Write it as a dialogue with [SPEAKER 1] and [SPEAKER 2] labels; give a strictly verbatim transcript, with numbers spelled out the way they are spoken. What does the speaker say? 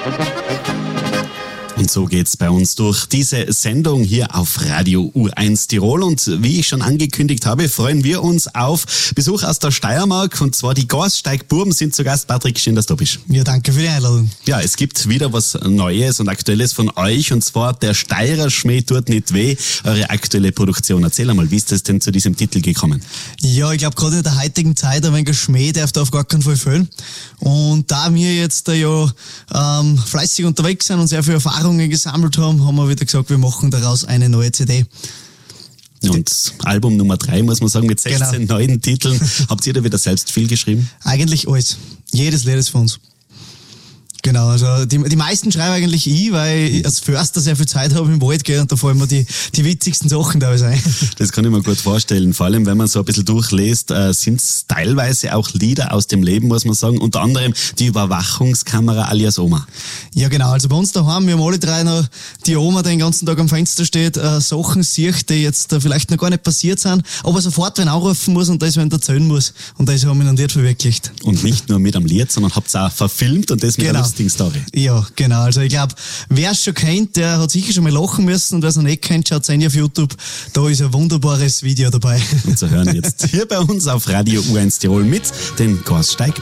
[SPEAKER 1] Und so geht's bei uns durch diese Sendung hier auf Radio U eins Tirol. Und wie ich schon angekündigt habe, freuen wir uns auf Besuch aus der Steiermark. Und zwar die Gasteig-Buben sind zu Gast. Patrick, schön, dass du bist.
[SPEAKER 2] Ja, danke für die Einladung.
[SPEAKER 1] Ja, es gibt wieder was Neues und Aktuelles von euch. Und zwar der Steirer Schmäh tut nicht weh. Eure aktuelle Produktion. Erzähl einmal, wie ist das denn zu diesem Titel gekommen?
[SPEAKER 2] Ja, ich glaube, gerade in der heutigen Zeit, ein wenig Schmäh darf da auf gar keinen Fall fehlen. Und da wir jetzt äh, ja ähm, fleißig unterwegs sind und sehr viel Erfahrungen gesammelt haben, haben wir wieder gesagt, wir machen daraus eine neue C D.
[SPEAKER 1] Und Album Nummer drei, muss man sagen, mit sechzehn genau. neuen Titeln. Habt ihr da wieder selbst viel geschrieben?
[SPEAKER 2] Eigentlich alles. Jedes Lied ist von uns. Genau, also die, die meisten schreibe eigentlich ich, weil ich als Förster sehr viel Zeit habe im Wald, gell, und da fallen mir die, die witzigsten Sachen da ein.
[SPEAKER 1] Das kann ich mir gut vorstellen. Vor allem, wenn man so ein bisschen durchliest, äh, sind es teilweise auch Lieder aus dem Leben, muss man sagen. Unter anderem die Überwachungskamera alias Oma.
[SPEAKER 2] Ja genau, also bei uns daheim, wir haben alle drei noch die Oma, die den ganzen Tag am Fenster steht, äh, Sachen sieht, die jetzt äh, vielleicht noch gar nicht passiert sind, aber sofort wenn anrufen muss und das wenn erzählen muss. Und das haben wir dann nicht verwirklicht.
[SPEAKER 1] Und nicht nur mit am Lied, sondern habt es auch verfilmt und das mit
[SPEAKER 2] genau.
[SPEAKER 1] einer Story.
[SPEAKER 2] Ja, genau. Also ich glaube, wer es schon kennt, der hat sicher schon mal lachen müssen, und wer es noch nicht kennt, schaut es auf YouTube. Da ist ein wunderbares Video dabei.
[SPEAKER 1] Und zu hören jetzt hier bei uns auf Radio U eins Tirol mit den Gasteig